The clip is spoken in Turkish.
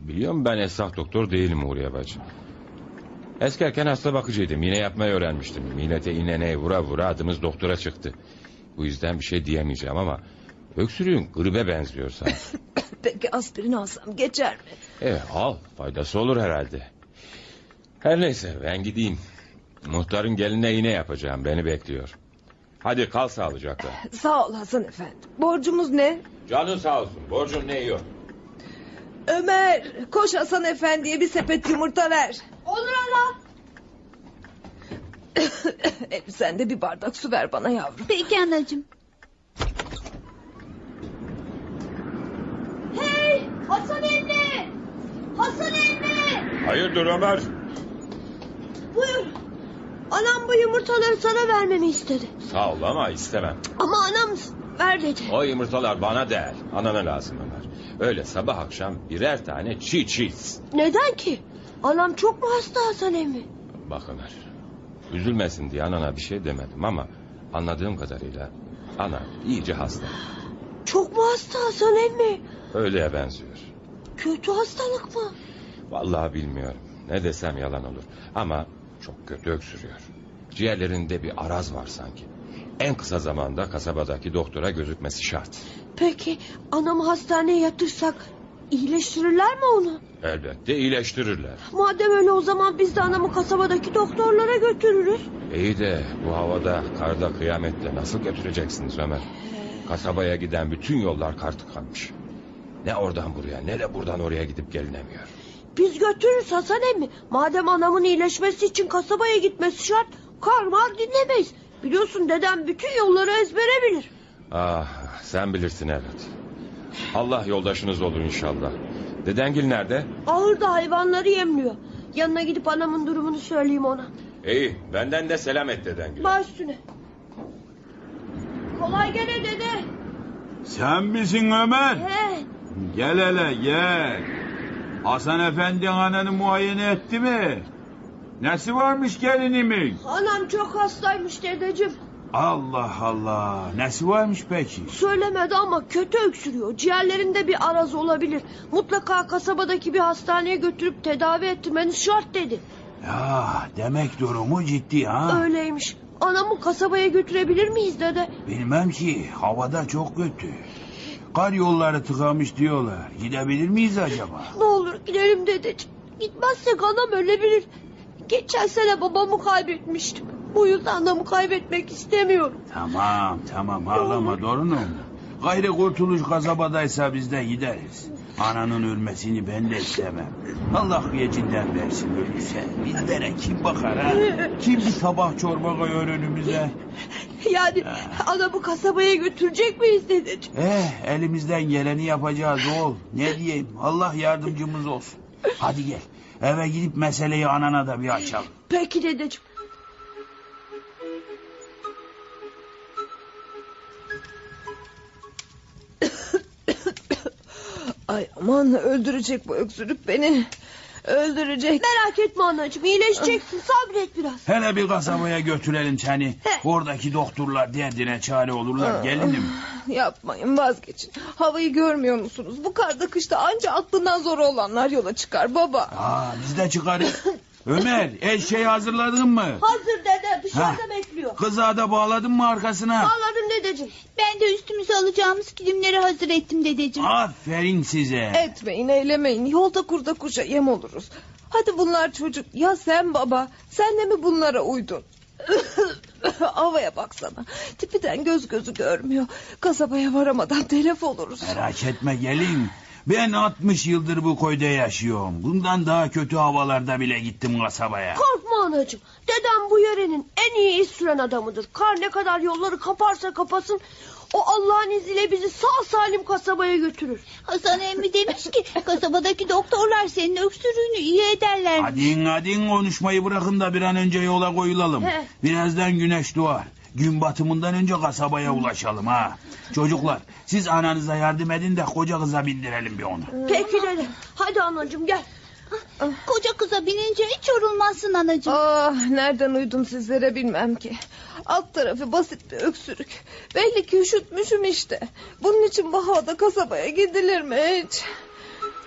Biliyorum, ben esnaf doktor değilim Huriye bacı. Eskerken hasta bakıcıydım. İğne yapmayı öğrenmiştim. Millete iğneye vura vura adımız doktora çıktı. Bu yüzden bir şey diyemeyeceğim ama öksürüğün gribe benziyor sanki. Peki aspirin alsam geçer mi? Al, faydası olur herhalde. Her neyse, ben gideyim. Muhtarın geline iğne yapacağım, beni bekliyor. Hadi kal sağlıcakla. Sağ ol Hasan efendi. Borcumuz ne? Canın sağ olsun, borcun ne yok. Ömer, koş Hasan efendiye bir sepet yumurta ver. Olur ana. Sen de bir bardak su ver bana yavrum. Peki anacığım. Hey Hasan emmi. Hasan emmi. Hayırdır Ömer? Buyur. Anam bu yumurtaları sana vermemi istedi. Sağ ol ama istemem. Ama anam ver dedi. O yumurtalar bana değil, anana lazım Ömer. Öyle sabah akşam birer tane çiğ. Neden ki? Anam çok mu hasta Hasan emmi? Bak Ömer, üzülmesin diye anana bir şey demedim ama anladığım kadarıyla ana iyice hasta. Çok mu hasta Hasan emmi? Öyleye benziyor. Kötü hastalık mı? Vallahi bilmiyorum. Ne desem yalan olur. Ama çok kötü öksürüyor. Ciğerlerinde bir araz var sanki. En kısa zamanda kasabadaki doktora gözükmesi şart. Peki anamı hastaneye yatırsak iyileştirirler mi onu? Elbette iyileştirirler. Madem öyle o zaman biz de anamı kasabadaki doktorlara götürürüz. İyi de bu havada, karda, kıyamette nasıl götüreceksiniz Ömer? Kasabaya giden bütün yollar kar tıkanmış. Ne oradan buraya ne de buradan oraya gidip gelinemiyor. Biz götürürüz Hasan emmi. Madem anamın iyileşmesi için kasabaya gitmesi şart, kar mar dinlemeyiz. Biliyorsun dedem bütün yolları ezbere bilir. Ah, sen bilirsin evlat. Allah yoldaşınız olur inşallah. Dedengil nerede? Ahırda hayvanları yemliyor. Yanına gidip anamın durumunu söyleyeyim ona. İyi, benden de selam et dedengil. Baş üstüne. Kolay gele dede. Sen misin Ömer? He. Gel hele gel. Hasan efendi ananı muayene etti mi? Nesi varmış gelinimin? Anam çok hastaymış dedeciğim. Allah Allah. Nesi varmış peki? Söylemedi ama kötü öksürüyor. Ciğerlerinde bir araz olabilir. Mutlaka kasabadaki bir hastaneye götürüp tedavi ettirmeniz şart dedi. Ya demek durumu ciddi ha? Öyleymiş. Anamı kasabaya götürebilir miyiz dede? Bilmem ki, havada çok kötü. Kar yolları tıkamış diyorlar. Gidebilir miyiz acaba? Ne olur gidelim dedeciğim. Gitmezsek anam ölebilir. Geçen sene babamı kaybetmiştim. Bu yüzden anamı kaybetmek istemiyorum. Tamam ağlama torunum. Gayrı kurtuluş kasabadaysa biz de gideriz. Ananın ölmesini ben de istemem. Allah gecinden versin ölürse. Bizlere kim bakar ha? Kim bir tabak çorba koyuyor önümüze? Yani anamı kasabaya götürecek miyiz dedeciğim? Elimizden geleni yapacağız oğul. Ne diyeyim, Allah yardımcımız olsun. Hadi gel, eve gidip meseleyi anana da bir açalım. Peki dedeciğim. Ay aman, öldürecek bu öksürük beni. Öldürecek. Merak etme anacığım, iyileşeceksin, sabret biraz. Hele bir kasabaya götürelim seni. Oradaki doktorlar derdine çare olurlar gelinim. Yapmayın, vazgeçin. Havayı görmüyor musunuz? Bu karda kışta anca aklından zor olanlar yola çıkar baba. Biz de çıkarız. Ömer, eşeği hazırladın mı? Hazır dede, dışarıda bekliyor. Kızağı da bağladın mı arkasına? Bağladım dedeciğim. Ben de üstümüze alacağımız kilimleri hazır ettim dedeciğim. Aferin size. Etmeyin, eylemeyin. Yolda kurda kuşa yem oluruz. Hadi bunlar çocuk. Ya sen baba, sen de mi bunlara uydun? Havaya baksana. Tipiden göz gözü görmüyor. Kasabaya varamadan telef oluruz. Merak etme gelin. Ben 60 yıldır bu köyde yaşıyorum. Bundan daha kötü havalarda bile gittim kasabaya. Korkma anacığım. Dedem bu yörenin en iyi iş süren adamıdır. Kar ne kadar yolları kaparsa kapasın, o Allah'ın izniyle bizi sağ salim kasabaya götürür. Hasan emmi demiş ki kasabadaki doktorlar senin öksürüğünü iyi ederlermiş. Hadi konuşmayı bırakın da bir an önce yola koyulalım. Birazdan güneş doğar. Gün batımından önce kasabaya ulaşalım ha. Çocuklar, siz ananıza yardım edin de koca kıza bindirelim bir onu. Peki dede. Hadi anacığım gel. Koca kıza binince hiç yorulmazsın anacığım. Nereden uydum sizlere bilmem ki. Alt tarafı basit bir öksürük. Belli ki üşütmüşüm işte. Bunun için bu havada kasabaya gidilir mi hiç?